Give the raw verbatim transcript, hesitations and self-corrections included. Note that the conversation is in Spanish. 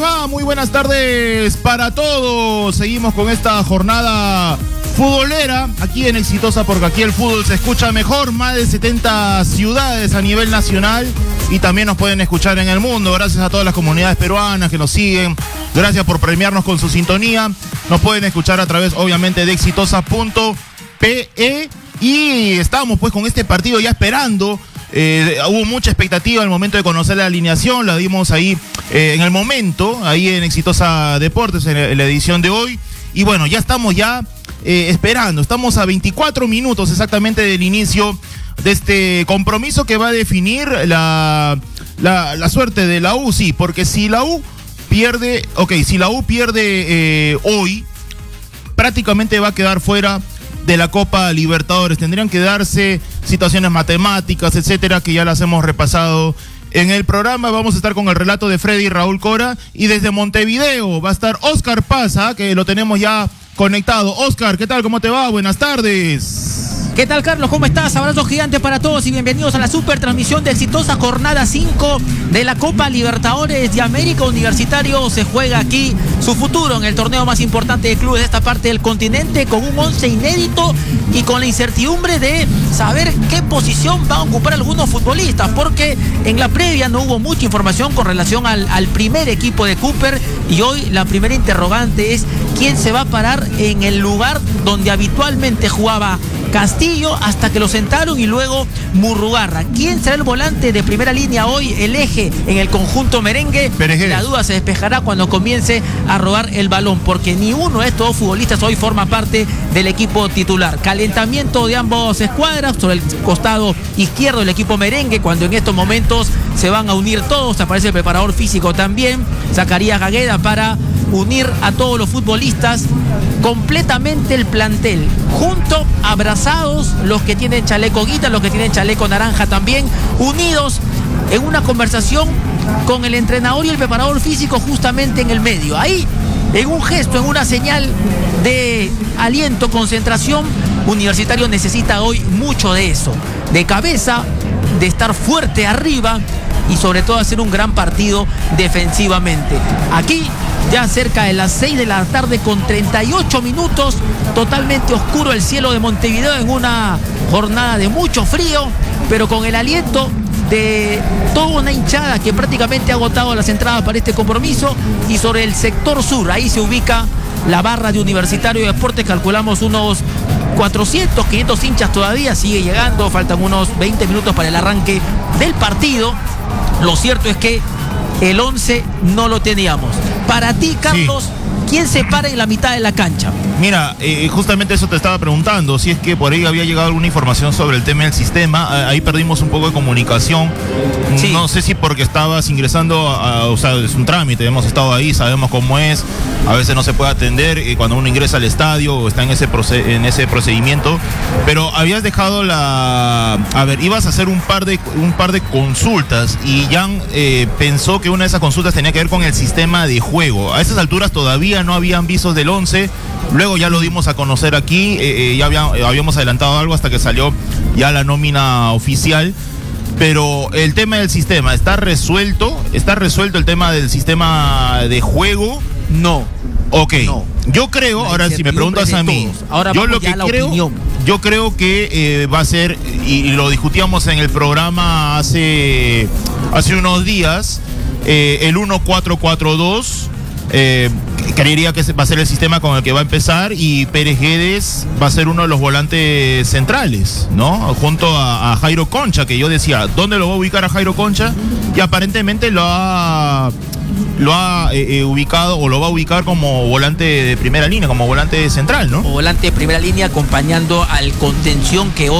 va? Muy buenas tardes para todos. Seguimos con esta jornada futbolera aquí en Exitosa, porque aquí el fútbol se escucha mejor. Más de setenta ciudades a nivel nacional y también nos pueden escuchar en el mundo. Gracias a todas las comunidades peruanas que nos siguen. Gracias por premiarnos con su sintonía. Nos pueden escuchar a través, obviamente, de exitosa punto pe y estamos pues con este partido ya esperando. Eh, hubo mucha expectativa al momento de conocer la alineación, la dimos ahí eh, en el momento, ahí en Exitosa Deportes, en, en la edición de hoy. Y bueno, ya estamos ya eh, esperando, estamos a veinticuatro minutos exactamente del inicio de este compromiso que va a definir la, la, la suerte de la U, sí, porque si la U pierde, ok, si la U pierde eh, hoy, prácticamente va a quedar fuera de la Copa Libertadores. Tendrían que darse situaciones matemáticas, etcétera, que ya las hemos repasado en el programa. Vamos a estar con el relato de Freddy Raúl Cora, y desde Montevideo va a estar Oscar Paza, que lo tenemos ya conectado. Oscar, ¿qué tal? ¿Cómo te va? Buenas tardes. ¿Qué tal, Carlos? ¿Cómo estás? Abrazo gigante para todos y bienvenidos a la super transmisión de Exitosa Jornada cinco de la Copa Libertadores de América. Universitario se juega aquí su futuro en el torneo más importante de clubes de esta parte del continente, con un once inédito y con la incertidumbre de saber qué posición van a ocupar algunos futbolistas, porque en la previa no hubo mucha información con relación al, al primer equipo de Cooper, y hoy la primera interrogante es quién se va a parar en el lugar donde habitualmente jugaba Castillo, hasta que lo sentaron, y luego Murrugarra. ¿Quién será el volante de primera línea hoy, el eje en el conjunto merengue? Peregués. La duda se despejará cuando comience a robar el balón, porque ni uno de estos dos futbolistas hoy forma parte del equipo titular. Calentamiento de ambos escuadras sobre el costado izquierdo del equipo merengue, cuando en estos momentos se van a unir todos. Aparece el preparador físico también, Zacarías Gagueda, para unir a todos los futbolistas, completamente el plantel, junto, abrazados, los que tienen chaleco guita, los que tienen chaleco naranja también, unidos en una conversación con el entrenador y el preparador físico justamente en el medio. Ahí, en un gesto, en una señal de aliento, concentración, Universitario necesita hoy mucho de eso, de cabeza, de estar fuerte arriba y sobre todo hacer un gran partido defensivamente. Aquí, ya cerca de las seis de la tarde con treinta y ocho minutos, totalmente oscuro el cielo de Montevideo en una jornada de mucho frío, pero con el aliento de toda una hinchada que prácticamente ha agotado las entradas para este compromiso. Y sobre el sector sur, ahí se ubica la barra de Universitario de Deportes, calculamos unos cuatrocientos, quinientos hinchas todavía, sigue llegando, faltan unos veinte minutos para el arranque del partido. Lo cierto es que el once no lo teníamos. Para ti, Carlos, sí, ¿quién se para en la mitad de la cancha? Mira, eh, justamente eso te estaba preguntando, si es que por ahí había llegado alguna información sobre el tema del sistema. Ahí perdimos un poco de comunicación. Sí. No sé si porque estabas ingresando, a, a, o sea, es un trámite, hemos estado ahí, sabemos cómo es, a veces no se puede atender eh, cuando uno ingresa al estadio o está en ese, proce- en ese procedimiento, pero habías dejado la... A ver, ibas a hacer un par de, un par de consultas, y Jan eh, pensó que una de esas consultas tenía que ver con el sistema de juego. A esas alturas todavía no habían visos del once. Luego ya lo dimos a conocer aquí, eh, eh, ya había, eh, habíamos adelantado algo hasta que salió ya la nómina oficial. Pero el tema del sistema, ¿está resuelto? ¿Está resuelto el tema del sistema de juego? No. Ok. No. Yo creo, la ahora si me preguntas a mí, ahora yo lo que creo, opinión. yo creo que eh, va a ser, y, y lo discutíamos en el programa hace, hace unos días, eh, el uno cuatro cuatro dos. Eh, creería que va a ser el sistema con el que va a empezar, y Pérez Guedes va a ser uno de los volantes centrales, ¿no? Junto a, a Jairo Concha, que yo decía, ¿dónde lo va a ubicar a Jairo Concha? Y aparentemente lo ha, lo ha eh, eh, ubicado, o lo va a ubicar como volante de primera línea, como volante central, ¿no? O volante de primera línea, acompañando al contención que hoy